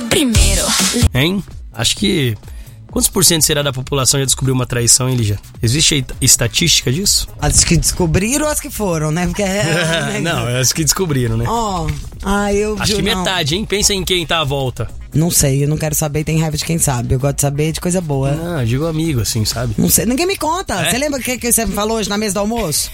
Primeiro. Hein? Acho que... Quantos por cento será da população já descobriu uma traição, hein, Lígia? Existe estatística disso? As que descobriram ou as que foram, né? Porque não, as que descobriram, né? Acho que metade, hein? Pensa em quem tá à volta. Não sei, eu não quero saber, tem raiva de quem sabe. Eu gosto de saber de coisa boa. Não, eu digo amigo, assim, sabe? Não sei, ninguém me conta. Você lembra o que você me falou hoje na mesa do almoço?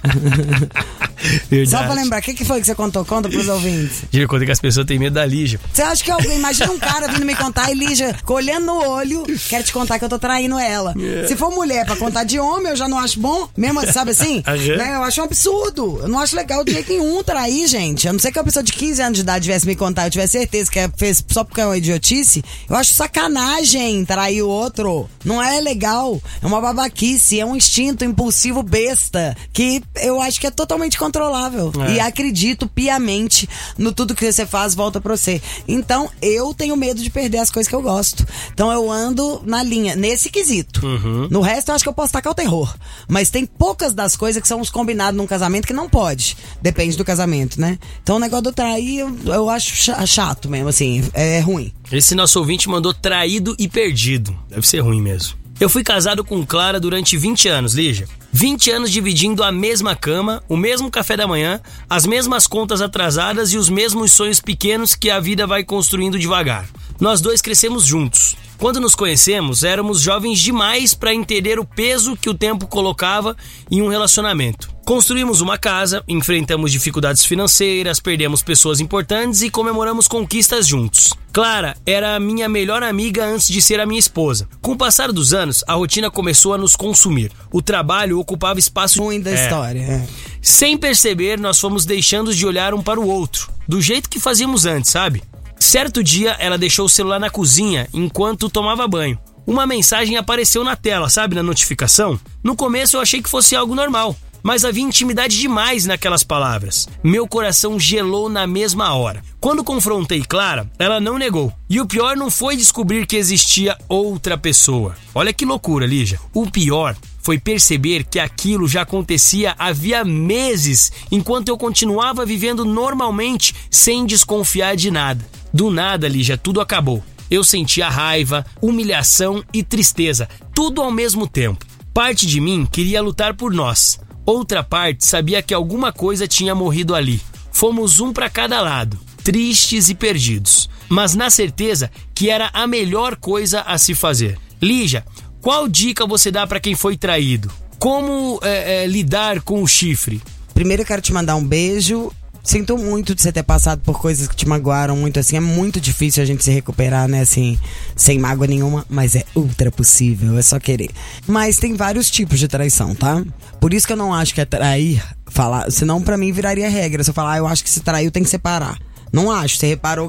Só pra lembrar, o que foi que você contou? Conta pros ouvintes. Eu contei que as pessoas têm medo da Lígia. Você acha que alguém, imagina um cara vindo me contar e Lígia, olhando no olho, quer te contar que eu tô traindo ela. Se for mulher pra contar de homem, eu já não acho bom. Mesmo, sabe assim? Né? Eu acho um absurdo. Eu não acho legal de jeito nenhum trair, gente. A não ser que uma pessoa de 15 anos de idade tivesse me contar, eu tivesse certeza que fez só porque é uma idiotice. Eu acho sacanagem trair o outro. Não é legal. É uma babaquice, é um instinto impulsivo besta que eu acho que é totalmente controlável. E acredito piamente no tudo que você faz volta pra você. Então, eu tenho medo de perder as coisas que eu gosto. Então, eu ando na linha, nesse quesito. No resto, eu acho que eu posso tacar o terror. Mas tem poucas das coisas que são os combinados num casamento que não pode. Depende do casamento, né? Então, o negócio do trair, eu acho chato mesmo, assim. É ruim. Esse nosso ouvinte mandou traído e perdido. Deve ser ruim mesmo. Eu fui casado com Clara durante 20 anos, Lígia. 20 anos dividindo a mesma cama, o mesmo café da manhã, as mesmas contas atrasadas e os mesmos sonhos pequenos que a vida vai construindo devagar. Nós dois crescemos juntos. Quando nos conhecemos, éramos jovens demais para entender o peso que o tempo colocava em um relacionamento. Construímos uma casa, enfrentamos dificuldades financeiras, perdemos pessoas importantes e comemoramos conquistas juntos. Clara era a minha melhor amiga antes de ser a minha esposa. Com o passar dos anos, a rotina começou a nos consumir. O trabalho ocupava espaço... Ruim da história. Sem perceber, nós fomos deixando de olhar um para o outro, do jeito que fazíamos antes, sabe? Certo dia, ela deixou o celular na cozinha enquanto tomava banho. Uma mensagem apareceu na tela, sabe, na notificação? No começo eu achei que fosse algo normal, mas havia intimidade demais naquelas palavras. Meu coração gelou na mesma hora. Quando confrontei Clara, ela não negou. E o pior não foi descobrir que existia outra pessoa. Olha que loucura, Lígia. O pior foi perceber que aquilo já acontecia havia meses, enquanto eu continuava vivendo normalmente, sem desconfiar de nada. Do nada, Lígia, tudo acabou. Eu sentia raiva, humilhação e tristeza, tudo ao mesmo tempo. Parte de mim queria lutar por nós. Outra parte sabia que alguma coisa tinha morrido ali. Fomos um para cada lado, tristes e perdidos, mas na certeza que era a melhor coisa a se fazer. Lígia, qual dica você dá para quem foi traído? Como lidar com o chifre? Primeiro eu quero te mandar um beijo. Sinto muito de você ter passado por coisas que te magoaram muito, assim. É muito difícil a gente se recuperar, né, assim, sem mágoa nenhuma. Mas é ultra possível, é só querer. Mas tem vários tipos de traição, tá? Por isso que eu não acho que é trair, falar. Senão pra mim viraria regra. Se eu falar, eu acho que se traiu tem que separar. Não acho. Você reparou